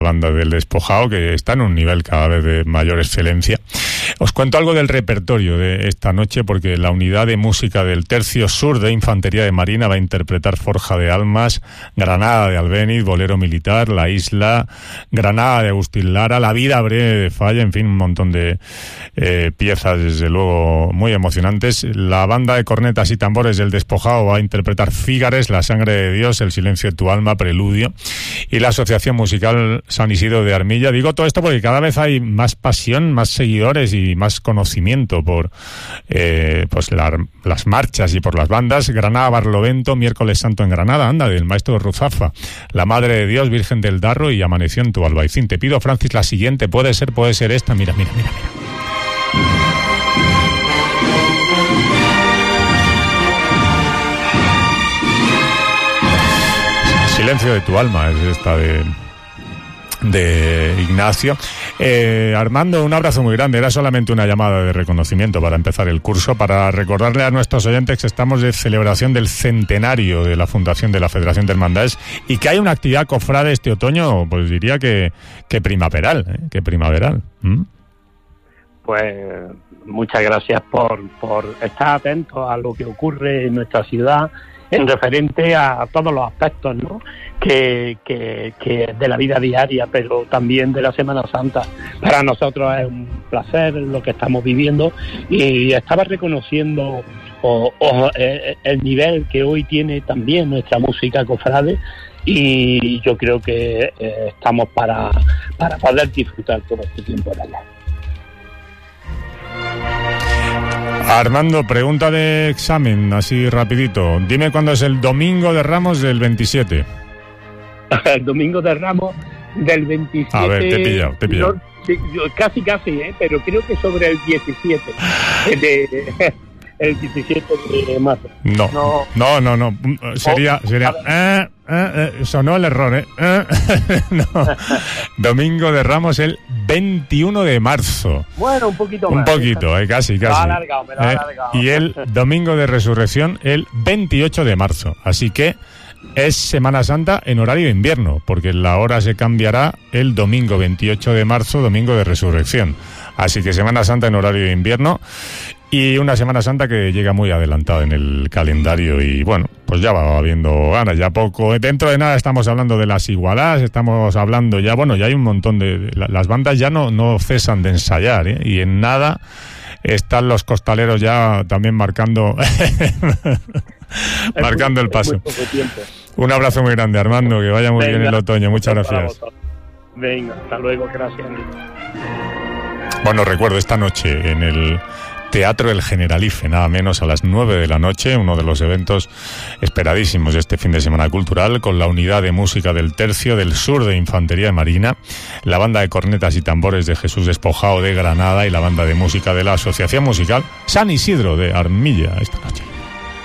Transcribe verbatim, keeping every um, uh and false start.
banda del Despojado, que está en un nivel cada vez de mayor excelencia. Os cuento algo del repertorio de esta noche, porque la unidad de música del Tercio Sur de Infantería de Marina va a interpretar Forja de Almas, Granada de Albéniz, Bolero Militar, La Isla, Granada de Agustín Lara, La Vida Breve de Falla, en fin, un montón de eh, piezas, desde luego, muy emocionantes. La banda de cornetas y tambores del Despojado va a interpretar Fígares, La Sangre de Dios, El Silencio de tu Alma, Preludio, y la Asociación Musical San Isidro de Armilla. Digo todo esto porque cada vez hay más pasión, más seguidores y más conocimiento por eh, pues la, las marchas y por las bandas. Granada Barlovento, Miércoles Santo en Granada, anda, del maestro Ruzafa, La Madre de Dios, Virgen del Darro y Amaneció en tu Albaicín. Te pido, Francis, la siguiente. Puede ser, puede ser esta. Mira, mira, mira, mira. Silencio de tu Alma es esta de de Ignacio. eh, Armando, un abrazo muy grande. Era solamente una llamada de reconocimiento para empezar el curso, para recordarle a nuestros oyentes que estamos de celebración del centenario de la fundación de la Federación de Hermandades y que hay una actividad cofrade este otoño, pues diría que, que primaveral, ¿eh? que primaveral. ¿Mm? Pues muchas gracias por, por estar atentos a lo que ocurre en nuestra ciudad en referente a todos los aspectos, ¿no? Que, que, que de la vida diaria, pero también de la Semana Santa. Para nosotros es un placer lo que estamos viviendo, y estaba reconociendo o, o, eh, el nivel que hoy tiene también nuestra música cofrade, y yo creo que eh, estamos para, para poder disfrutar todo este tiempo de allá. Armando, pregunta de examen, así rapidito. Dime cuándo es el Domingo de Ramos del veintisiete. El Domingo de Ramos del veintisiete... A ver, te he pillado, te he pillado. No, sí, yo, casi, casi, ¿eh? Pero creo que sobre el diecisiete. De, el diecisiete de marzo. No, no, no, no. no. Sería... sería eh, eh, eh, sonó el error, ¿eh? eh no. Domingo de Ramos el veintiuno de marzo. Bueno, un poquito un más. Un poquito, eh, casi, casi. Me lo ha alargado, me lo ha eh, alargado. Y el Domingo de Resurrección el veintiocho de marzo. Así que es Semana Santa en horario de invierno, porque la hora se cambiará el domingo veintiocho de marzo, Domingo de Resurrección. Así que Semana Santa en horario de invierno, y una Semana Santa que llega muy adelantada en el calendario, y bueno, pues ya va habiendo ganas, ya poco. Dentro de nada estamos hablando de las igualadas, estamos hablando ya, bueno, ya hay un montón de... de las bandas ya no, no cesan de ensayar, ¿eh? Y en nada están los costaleros ya también marcando... marcando el paso. Un abrazo muy grande, Armando, que vaya muy Venga, bien el otoño. Muchas gracias. Venga, hasta luego, gracias. Bueno, recuerdo esta noche en el Teatro El Generalife, nada menos, a las nueve de la noche, uno de los eventos esperadísimos de este fin de semana cultural, con la unidad de música del Tercio del Sur de Infantería de Marina, la banda de cornetas y tambores de Jesús Despojado de Granada y la banda de música de la Asociación Musical San Isidro de Armilla esta noche.